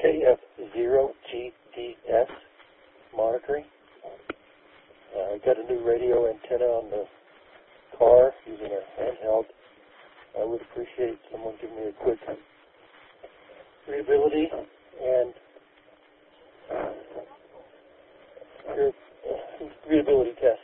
KF0GDS monitoring. I got a new radio antenna on the car using a handheld. I would appreciate someone giving me a quick readability and readability test.